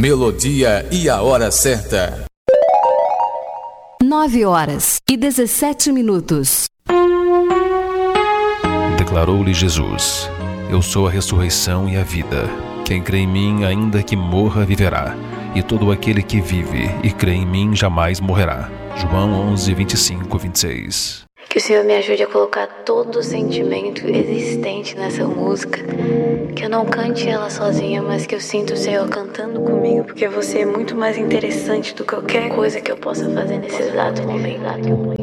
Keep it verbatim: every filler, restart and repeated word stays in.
Melodia e a hora certa. Nove horas e dezessete minutos. Declarou-lhe Jesus: Eu sou a ressurreição e a vida. Quem crê em mim, ainda que morra, viverá. E todo aquele que vive e crê em mim jamais morrerá. João onze, vinte e cinco, vinte e seis. Que o Senhor me ajude a colocar todo o sentimento existente nessa música. Que eu não cante ela sozinha, mas que eu sinta o Senhor cantando comigo. Porque você é muito mais interessante do que qualquer coisa que eu possa fazer nesse exato momento.